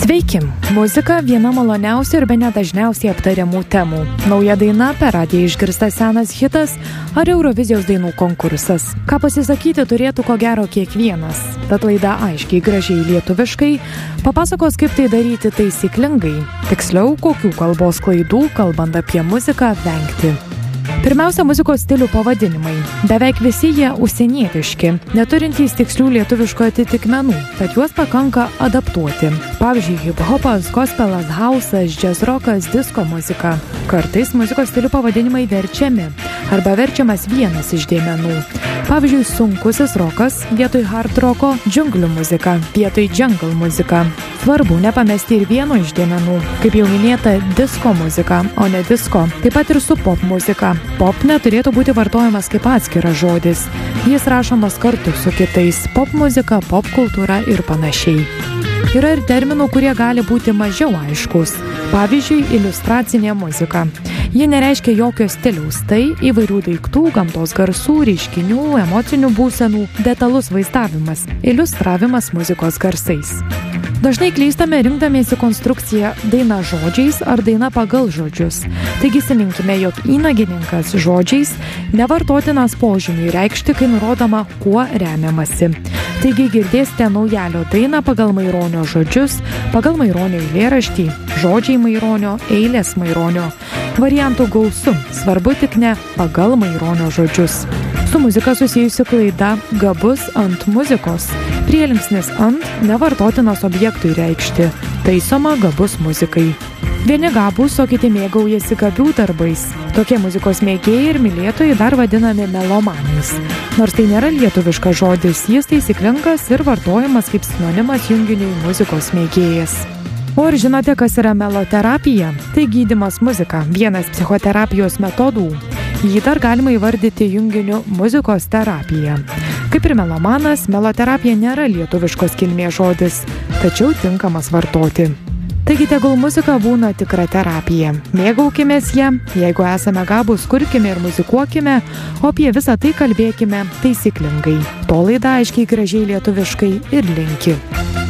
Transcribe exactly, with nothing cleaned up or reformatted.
Sveiki! Muzika viena maloniausių ir bene dažniausiai aptariamų temų. Nauja daina, per radiją išgirstas senas hitas ar Eurovizijos dainų konkursas. Ką pasisakyti turėtų ko gero kiekvienas. Tad laida aiškiai, gražiai lietuviškai papasakos, kaip tai daryti taisyklingai. Tiksliau, kokių kalbos klaidų, kalbant apie muziką, vengti. Pirmiausia, muzikos stilių pavadinimai. Beveik visi jie užsienietiški, neturintys tikslių lietuviško atitikmenų, tad juos pakanka adaptuoti. Pavyzdžiui, hip-hopas, gospelas, hausas, džiazrokas, disko muzika. Kartais muzikos stilių pavadinimai verčiami arba verčiamas vienas iš dėmenų. Pavyzdžiui, sunkusis rokas vietoj hard roko, džiunglių muzika vietoj jungle muzika. Svarbu nepamesti ir vieno iš dėmenų, kaip jau minėta, disko muzika, o ne disko. Taip pat ir su pop muzika. Pop neturėtų būti vartojamas kaip atskiras žodis. Jis rašomas kartu su kitais – pop muzika, pop kultūra ir panašiai. Yra ir terminų, kurie gali būti mažiau aiškus. Pavyzdžiui, iliustracinė muzika. Ji nereiškia jokio stiliaus, tai įvairių daiktų, gamtos garsų, reiškinių, emocinių būsenų, detalus vaizdavimas, iliustravimas muzikos garsais. Dažnai klystame rinkdamiesi konstrukciją daina žodžiais ar daina pagal žodžius. Taigi įsiminkime, jog įnagininkas žodžiais nevartotinas požymiui reikšti, kai nurodoma, kuo remiamasi. Taigi girdėsite naujalio dainą pagal Maironio žodžius, pagal Maironio eilėraštį, žodžiai Maironio, eilės Maironio. Variantų gausu, svarbu tik ne pagal Maironio žodžius. Su muzika susijusi klaida gabus ant muzikos. Prielinksnis ant nevartotinas objektui reikšti. Taisoma gabus muzikai. Vieni gabūs, o kiti mėgaujasi gabių darbais. Tokie muzikos mėgėjai ir mylėtojai dar vadinami melomanais. Nors tai nėra lietuviškas žodis, jis taisyklingas ir vartojamas kaip sinonimas junginiui muzikos mėgėjas. O ar žinote, kas yra meloterapija? Tai gydymas muzika, vienas psichoterapijos metodų. Jį dar galima įvardyti junginiu muzikos terapija. Kaip ir melomanas, meloterapija nėra lietuviškos kilmės žodis, tačiau tinkamas vartoti. Taigi tegul muzika būna tikra terapija. Mėgaukimės ją, jeigu esame gabūs, kurkime ir muzikuokime, o apie visą tai kalbėkime taisyklingai. To laida aiškiai, gražiai lietuviškai ir linki.